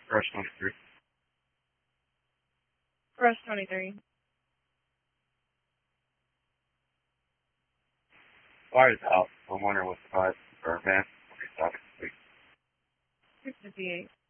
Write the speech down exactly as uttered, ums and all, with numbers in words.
Rush twenty-three. Rush twenty-three. Fire's out. I'm wondering what's the cause. Burn man. Okay, stop it, please. six fifty-eight.